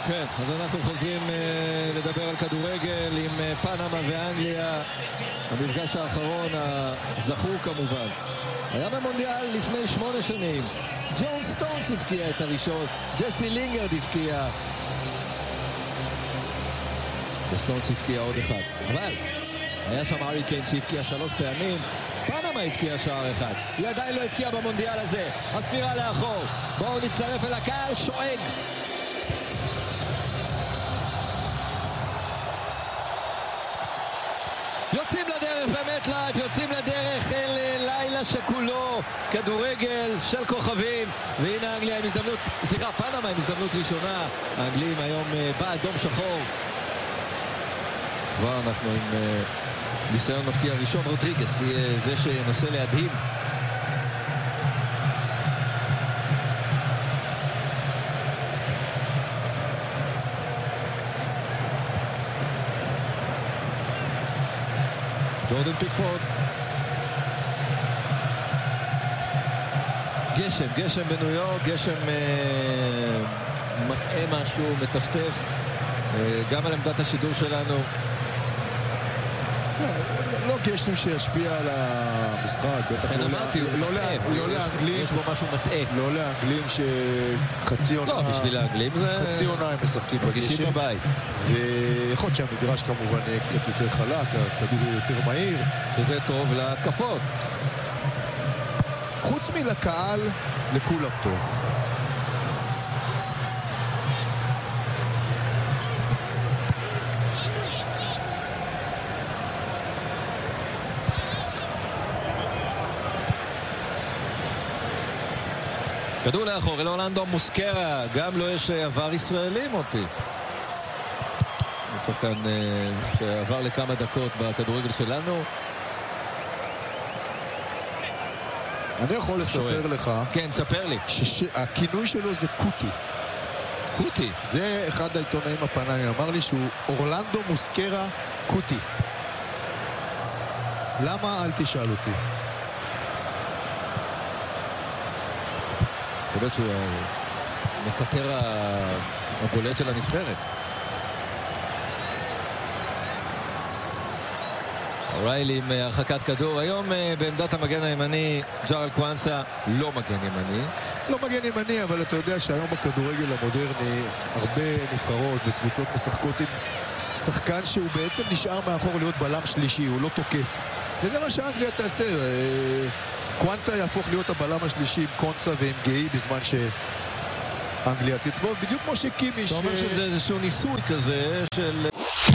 כן, אז אנחנו חוזרים לדבר על כדורגל עם פנמה ואנגליה. המפגש האחרון, הזכור כמובן, היה במונדיאל לפני 8 שנים. ג'ון סטונס הבקיע את הראשון, ג'סי לינגרד הבקיע, וסטונס הבקיע עוד אחד. אבל היה שם הארי קיין שהבקיע 3 פעמים. פנמה הבקיע שער אחד, היא עדיין לא הבקיעה במונדיאל הזה. הספירה לאחור, בואו נצטרף אל הקהל שואג. יוצאים לדרך באמת לייב, יוצאים לדרך אל לילה שכולו כדורגל של כוכבים. והנה אנגליה עם הזדמנות, פנמה עם הזדמנות ראשונה. האנגלים היום באדום שחור. כבר אנחנו עם ניסיון מפתיע ראשון. רודריגס יהיה זה שינסה להדהים. ג'ורדן פיקפורד. גשם בניו יורק, גשם מראה משהו, מטפטף גם על עמדת השידור שלנו. לא גשם שישפיע על המשחק, בטח לא לאנגלים, יש בו משהו מטעה. לא לאנגלים שחצי עונה, לא, בשביל האנגלים זה חצי עונה הם משחקים מרגישים בבית. ויכול להיות שהמגרש כמובן יהיה קצת יותר חלק, הכדור יהיה יותר מהיר, שזה טוב להתקפות. חוץ מלקהל, לכולם טוב. כדור לאחור, אל אורלנדו מוסקרה, גם לו יש עבר ישראלי מוטי. שחקן שעבר לכמה דקות בכדורגל שלנו. אני יכול לספר לך, כן, ספר לי, שהכינוי שלו זה קוטי. קוטי? זה אחד העיתונאים הפנאים, אמר לי שהוא אורלנדו מוסקרה קוטי. למה? אל תשאל אותי. חושבת שהוא מקטר הבולט של הנבחרת. אוריילי עם הרחקת כדור. היום בעמדת המגן הימני ג'ארל קוואנסה לא מגן ימני. לא מגן ימני, אבל אתה יודע שהיום בכדורגל המודרני הרבה נבחרות וקבוצות משחקות עם שחקן שהוא בעצם נשאר מאחור להיות בלם שלישי, הוא לא תוקף. וזה מה שאנגליה תעשה. קוואנסה יהפוך להיות הבלם השלישי עם קונסה ועם גאי בזמן שאנגליה תתבוא, בדיוק כמו שקימי. אתה אומר שזה איזשהו ניסוי כזה של